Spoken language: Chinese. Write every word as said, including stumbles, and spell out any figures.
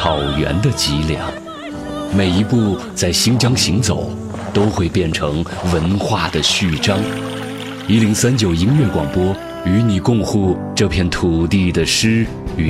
草原的脊梁。每一步在新疆行走，都会变成文化的序章。一零三九音乐广播，与你共护这片土地的诗